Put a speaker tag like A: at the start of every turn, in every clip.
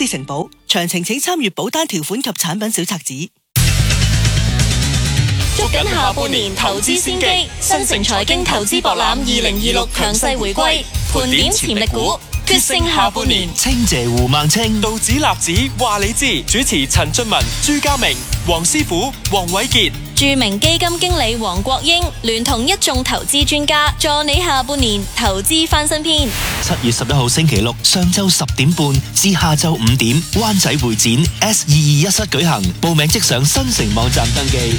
A: 市承保。詳情請參閱保單條款及產品小冊子。
B: 捉緊下半年投資先機，新城財經投資博覽2026強勢回歸，盤點潛力股，決勝下半年。
C: 清謝胡孟青，
D: 道指立指話你知。主持陳俊文、朱家明、黃師傅、黃偉傑。
B: 著名基金經理黃國英聯同一眾投資專家，助你下半年投資翻新篇。
C: 7月11號星期六上晝10點半至下晝5點，灣仔會展 S221室舉行，報名即上新城網站登記。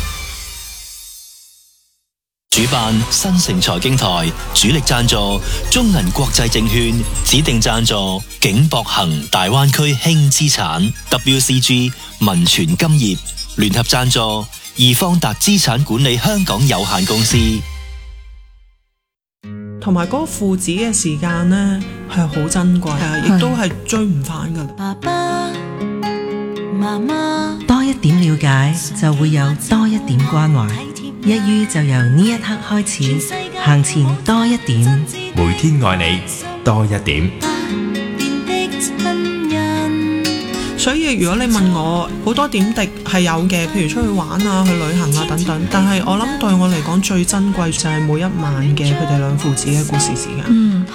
C: 主辦新城財經台，主力贊助中銀國際證券，指定贊助景博恒大灣區輕資產 WCG 民泉金業，聯合贊助易方達資產管理香港有限公司。
E: 同埋嗰個父子嘅時間呢係好珍貴，亦都係追唔返㗎。
F: 爸爸媽媽多一點了解，就會有多一點關懷。一於就由呢一刻開始，行前多一點，
G: 每天愛你多一點。
E: 所以如果你問我，好多點滴係有嘅，譬如出去玩啊、去旅行啊等等。但係我諗對我嚟講最珍貴就係每一晚嘅佢哋兩父子嘅故事時間。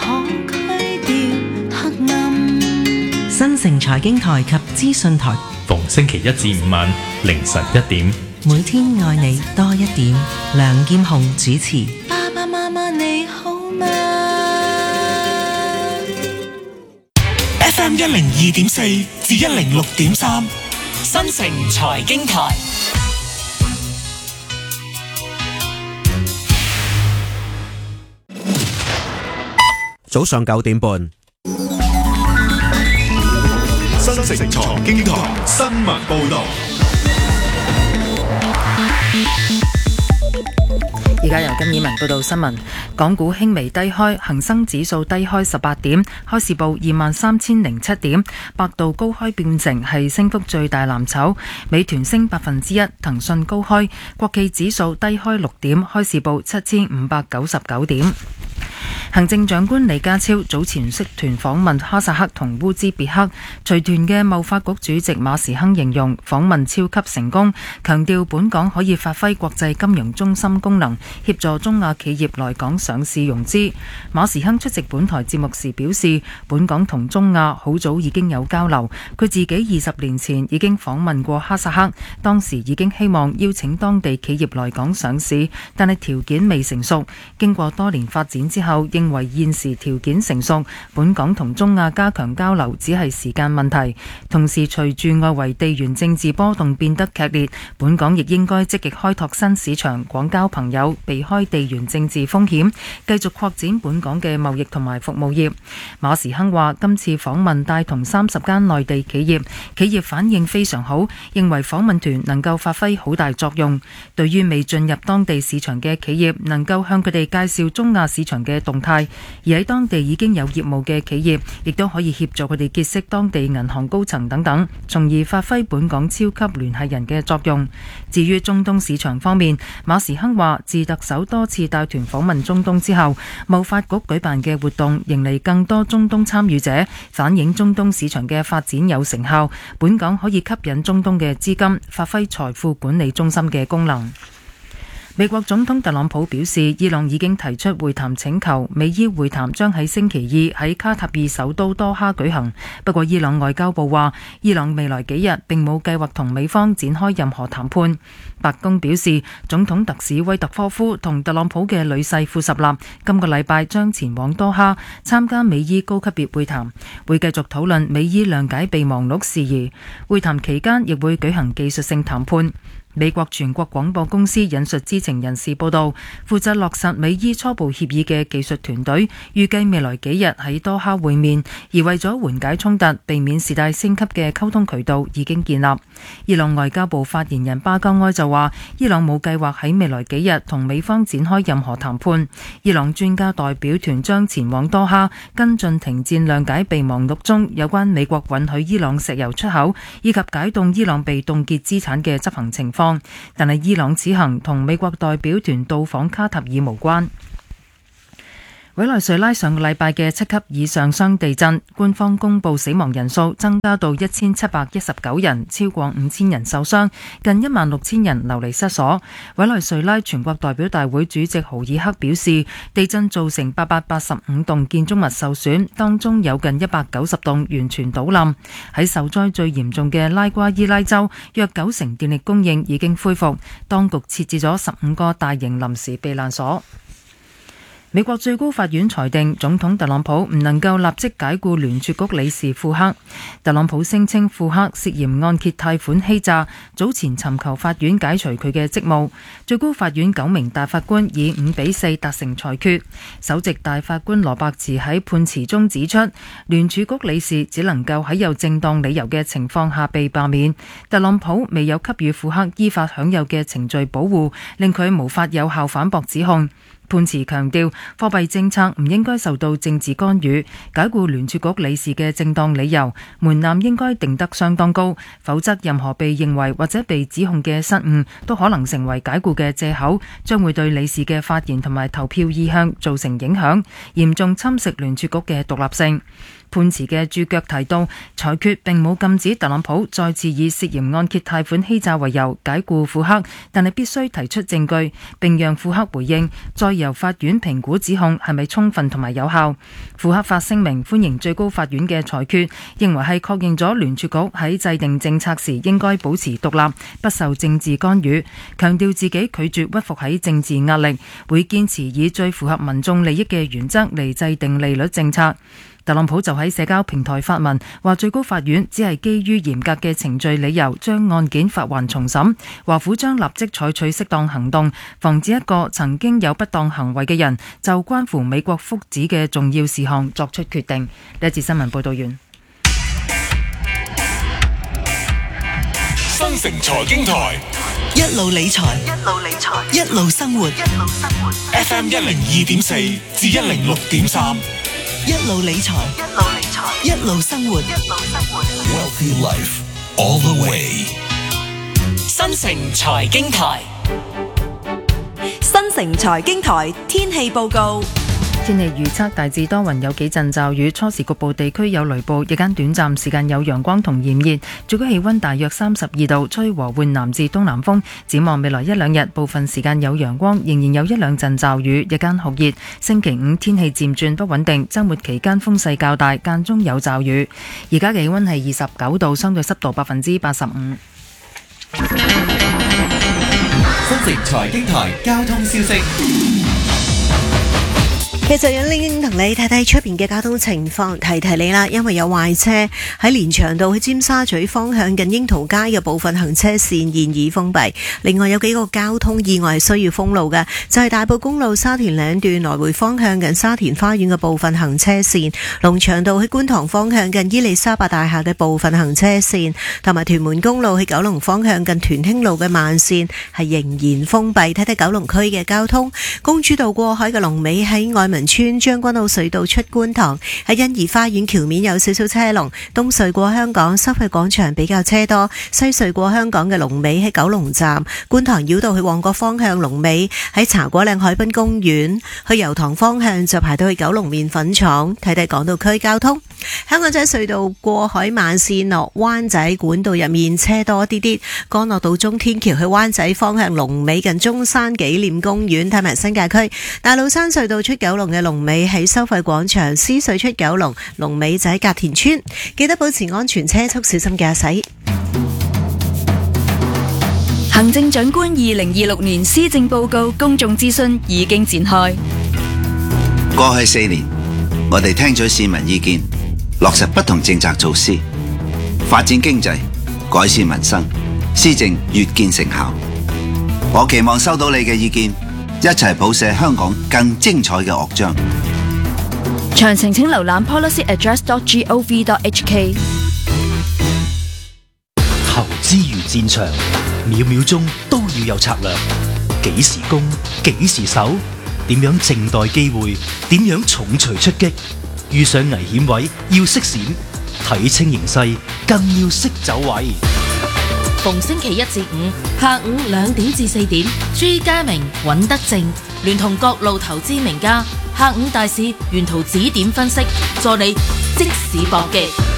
F: 新城財經台及資訊台，
G: 逢星期一至五晚凌晨1點，
F: 每天愛你多一點。梁劍虹主持。
B: 爸爸媽媽你好嗎？
A: FM 102.4至106.3，新城財經台。
H: 早上9點半，
I: 新城財經台新聞報道。
J: 而家由金以文報道新聞。港股輕微低開，恒生指數低開18點，開市報23,007點。百度高開變成係升幅最大藍籌，美團升1%，騰訊高開。國企指數低開6點，開市報7,599點。行政長官李家超早前率團訪問哈薩克同烏茲別克，隨團嘅貿發局主席馬時亨形容訪問超級成功，強調本港可以發揮國際金融中心功能，協助中亞企業來港上市融資。馬時亨出席本台節目時表示，本港同中亞好早已經有交流，佢自己20年前已經訪問過哈薩克，當時已經希望邀請當地企業來港上市，但係條件未成熟。經過多年發展之後，認為現時條件成熟，本港同中亞加強交流只係時間問題。同時隨住外圍地緣政治波動變得劇烈，本港亦應該積極開拓新市場，廣交朋友，避開地緣政治風險，繼續擴展本港嘅貿易同埋服務業。馬時亨話今次訪問帶同30間內地企業，企業反應非常好，認為訪問團能夠發揮好大作用。對於未進入當地市場嘅企業，能夠向佢哋介紹中亞市場嘅動態，而喺當地已經有業務嘅企業，亦都可以協助佢哋結識當地銀行高層等等，從而發揮本港超級聯繫人嘅作用。至於中東市場方面，馬時亨話自特首多次帶團訪問中東之後，貿發局舉辦嘅活動迎嚟更多中東參與者，反映中東市場嘅發展有成效，本港可以吸引中東嘅資金，發揮財富管理中心嘅功能。美國總統特朗普表示，伊朗已經提出會談請求，美伊會談將喺星期2喺卡塔爾首都多哈舉行。不過伊朗外交部話，伊朗未來幾日並冇計劃同美方展開任何談判。白宮表示，總統特使威特科夫同特朗普嘅女婿庫什納今個禮拜將前往多哈參加美伊高級別會談，會繼續討論美伊諒解備忘錄事宜。會談期間亦會舉行技術性談判。美國全國廣播公司引述知情人士報道，負責落實美伊初步協議嘅技術團隊預計未來幾日喺多哈會面，而為咗緩解衝突、避免事態升級嘅溝通渠道已經建立。伊朗外交部發言人巴交埃就話，伊朗冇計劃喺未來幾日同美方展開任何談判。伊朗專家代表團將前往多哈跟進停戰諒解備忘錄中有關美國允許伊朗石油出口以及解凍伊朗被凍結資產嘅執行情況。但係伊朗此行同美國代表團到訪卡塔爾無關。 委內瑞拉上個禮拜嘅7級以上雙地震，官方公布死亡人數增加到1719人，超過5000人受傷，近16000人流離失所。委內瑞拉全國代表大會主席豪爾克表示，地震造成885棟建築物受損，當中有近190棟完全倒冧。喺受災最嚴重嘅拉瓜伊拉州，約90%電力供應已經恢復，當局設置咗15個大型臨時避難所。美國最高法院裁定總統特朗普唔能夠立即解僱聯儲局理事庫克。特朗普聲稱庫克涉嫌按揭貸款欺詐，早前尋求法院解除佢嘅職務。最高法院9名大法官以5-4達成裁決。首席大法官羅伯茨喺判詞中指出，聯儲局理事只能夠喺有正當理由嘅情況下被罷免。特朗普未有給予庫克依法享有嘅程序保護，令佢無法有效反駁指控。判詞強調，貨幣政策唔應該受到政治干預，解僱聯儲局理事嘅正當理由門檻應該定得相當高，否則任何被認為或者被指控嘅失誤都可能成為解僱嘅藉口，將會對理事嘅發言同埋投票意向造成影響，嚴重侵蝕聯儲局嘅獨立性。判詞嘅註腳提到，裁決並冇禁止特朗普再次以涉嫌按揭貸款欺詐為由解僱庫克，但係必須提出證據，並讓庫克回應，再由法院評估指控係咪充分同埋有效。庫克發聲明歡迎最高法院嘅裁決，認為係確認咗聯儲局喺制定政策時應該保持獨立，不受政治干預，強調自己拒絕屈服喺政治壓力，會堅持以最符合民眾利益嘅原則嚟制定利率政策。特朗普就喺社交平台發文，話最高法院只係基於嚴格嘅程序理由將案件發還重審，華府將立即採取適當行動，防止一個曾經有不當行為嘅人就關乎美國福祉嘅重要事項作出決定。呢一節新聞報道完。
A: 新城財經台
K: 一路理財，一路生活。
A: FM 102.4至106.3。
K: 一路理財，一路生活。
A: Wealthy Life all the way。
B: 新城財經台，
L: 新城財經台天氣報告。
J: 天氣預測大致多雲，有幾陣驟雨，初時局部地區有雷暴，日間短暫時間有陽光同炎熱，最高氣溫大約32度，吹和緩南至東南風。展望未來一兩日，部分時間有陽光，仍然有一兩陣驟雨，日間酷熱。星期五天氣漸轉不穩定，週末期間風勢較大，間中有驟雨。而家嘅氣溫係29度，相對濕度85%。
I: 新城財經台交通消息。
M: 其實有拎同你睇睇出邊嘅交通情況，提提你啦，因為有壞車喺連翔道去尖沙咀方向近櫻桃街嘅部分行車線現已封閉。另外有幾個交通意外需要封路嘅，就係大埔公路沙田嶺段來回方向近沙田花園嘅部分行車線，龍翔道去觀塘方向近伊利沙伯大廈嘅部分行車線，同埋屯門公路去九龍方向近屯興路嘅慢線係仍然封閉。睇睇九龍區嘅交通，公主道過海嘅龍尾喺愛民村，將軍澳隧道出觀塘，喺欣怡花園橋面有少少車龍，東隧過香港收費廣場比較車多，西隧過香港嘅龍尾喺九龍站，觀塘繞道去旺角方向龍尾喺茶果嶺海濱公園，去油塘方向就排到去九龍麵粉廠。睇睇港島區交通，香港仔隧道過海慢線落灣仔管道入面車多啲啲，干諾道中天橋去灣仔方向龍尾近中山紀念公園。睇埋新界區大老山隧道出九龍嘅龍尾喺收費廣場，獅隧出九龍龍尾仔隔田村。記得保持安全車速，小心駕駛。
N: 行政長官2026年施政報告公眾諮詢已經展開。
O: 過去4年，我哋聽咗市民意見，落實不同政策措施，發展經濟，改善民生，施政越見成效。我期望收到你嘅意見，一齊譜寫香港更精彩嘅樂章。
N: 詳情請瀏覽 policyaddress.gov.hk。
C: 投資如戰場，秒秒鐘都要有策略。幾時攻，幾時守，點樣靜待機會，點樣重錘出擊。遇上危險位要識閃，睇清形勢更要識走位。
B: 逢星期1至5下午2點至4點，朱家明、尹德正聯同各路投資名家
P: 下午大事沿途指點分析，助你即時搏擊。